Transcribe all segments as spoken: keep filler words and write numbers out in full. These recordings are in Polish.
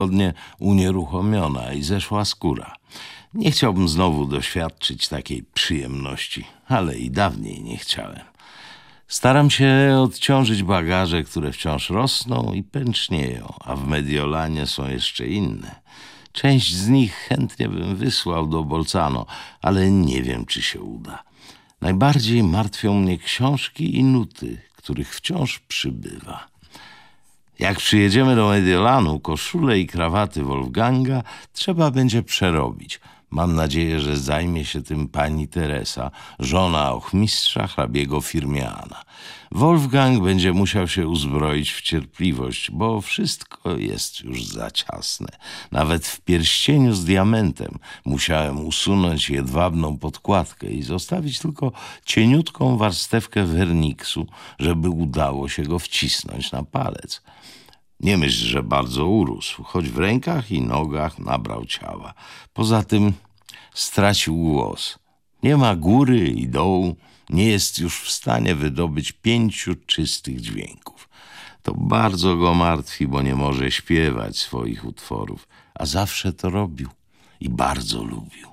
tygodnie unieruchomiona i zeszła skóra. Nie chciałbym znowu doświadczyć takiej przyjemności, ale i dawniej nie chciałem. Staram się odciążyć bagaże, które wciąż rosną i pęcznieją, a w Mediolanie są jeszcze inne. Część z nich chętnie bym wysłał do Bolzano, ale nie wiem, czy się uda. Najbardziej martwią mnie książki i nuty, których wciąż przybywa. Jak przyjedziemy do Mediolanu, koszule i krawaty Wolfganga trzeba będzie przerobić. Mam nadzieję, że zajmie się tym pani Teresa, żona ochmistrza hrabiego Firmiana. Wolfgang będzie musiał się uzbroić w cierpliwość, bo wszystko jest już za ciasne. Nawet w pierścieniu z diamentem musiałem usunąć jedwabną podkładkę i zostawić tylko cieniutką warstewkę werniksu, żeby udało się go wcisnąć na palec. Nie myśl, że bardzo urósł, choć w rękach i nogach nabrał ciała. Poza tym stracił głos. Nie ma góry i dołu, nie jest już w stanie wydobyć pięciu czystych dźwięków. To bardzo go martwi, bo nie może śpiewać swoich utworów, a zawsze to robił i bardzo lubił.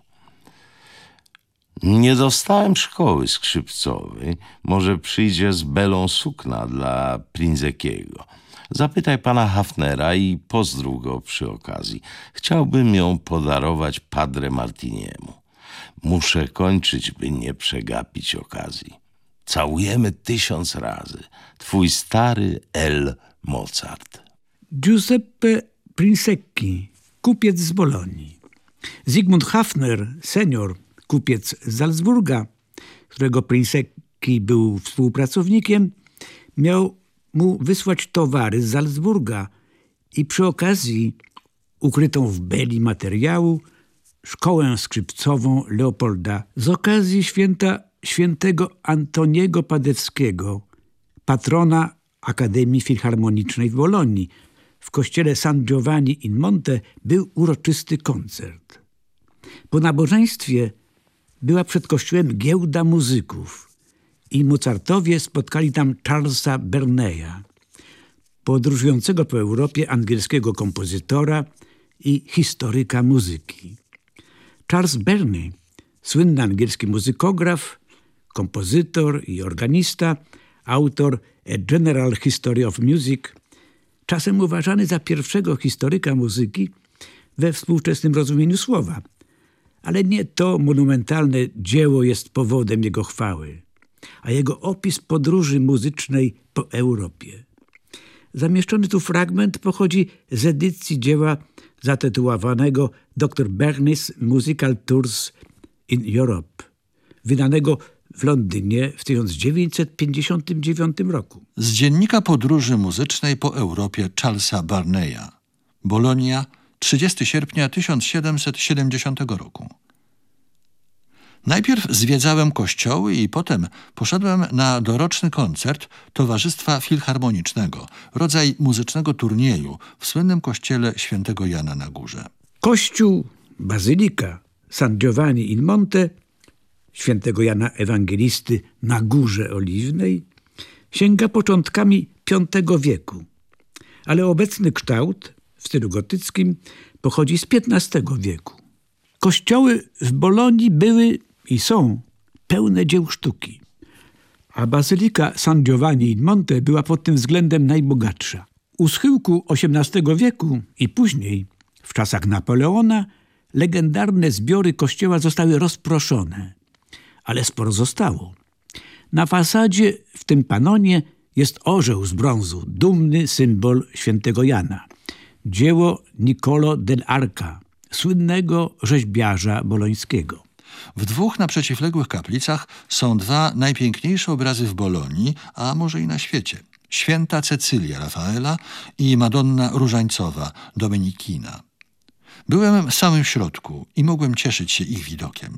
Nie dostałem szkoły skrzypcowej, może przyjdzie z belą sukna dla Prinzekiego. Zapytaj pana Hafnera i pozdrów go przy okazji. Chciałbym ją podarować Padre Martiniemu. Muszę kończyć, by nie przegapić okazji. Całujemy tysiąc razy. Twój stary L. Mozart. Giuseppe Prinsecki, kupiec z Bolonii. Zygmunt Hafner, senior, kupiec z Salzburga, którego Prinsecki był współpracownikiem, miał mu wysłać towary z Salzburga i przy okazji ukrytą w beli materiału szkołę skrzypcową Leopolda z okazji święta świętego Antoniego Padewskiego, patrona Akademii Filharmonicznej w Bolonii. W kościele San Giovanni in Monte był uroczysty koncert. Po nabożeństwie była przed kościołem giełda muzyków i Mozartowie spotkali tam Charlesa Berneya, podróżującego po Europie angielskiego kompozytora i historyka muzyki. Charles Burney, słynny angielski muzykograf, kompozytor i organista, autor A General History of Music, czasem uważany za pierwszego historyka muzyki we współczesnym rozumieniu słowa. Ale nie to monumentalne dzieło jest powodem jego chwały, a jego opis podróży muzycznej po Europie. Zamieszczony tu fragment pochodzi z edycji dzieła zatytułowanego doktor Burney's Musical Tours in Europe, wydanego w Londynie w tysiąc dziewięćset pięćdziesiątym dziewiątym roku. Z dziennika podróży muzycznej po Europie Charlesa Burneya. Bolonia, trzydziestego sierpnia tysiąc siedemset siedemdziesiątego roku. Najpierw zwiedzałem kościoły i potem poszedłem na doroczny koncert Towarzystwa Filharmonicznego, rodzaj muzycznego turnieju w słynnym kościele świętego Jana na Górze. Kościół, bazylika San Giovanni in Monte, świętego Jana Ewangelisty na Górze Oliwnej, sięga początkami piątego wieku, ale obecny kształt w stylu gotyckim pochodzi z piętnastego wieku. Kościoły w Bolonii były i są pełne dzieł sztuki, a bazylika San Giovanni in Monte była pod tym względem najbogatsza. U schyłku osiemnastego wieku i później, w czasach Napoleona, legendarne zbiory kościoła zostały rozproszone, ale sporo zostało. Na fasadzie w tym panonie jest orzeł z brązu, dumny symbol świętego Jana. Dzieło Niccolo dell'Arca, słynnego rzeźbiarza bolońskiego. W dwóch naprzeciwległych kaplicach są dwa najpiękniejsze obrazy w Bolonii, a może i na świecie. Święta Cecylia Rafaela i Madonna Różańcowa Domenikina. Byłem w samym środku i mogłem cieszyć się ich widokiem.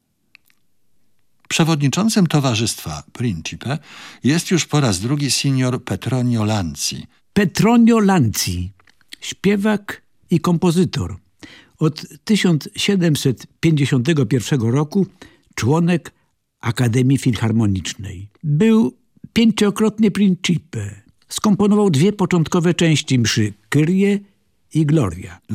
Przewodniczącym towarzystwa Principe jest już po raz drugi signor Petronio Lanzi. Petronio Lanzi, śpiewak i kompozytor. Od tysiąc siedemset pięćdziesiątego pierwszego roku członek Akademii Filharmonicznej. Był pięciokrotnie Principe. Skomponował dwie początkowe części mszy Kyrie i Gloria.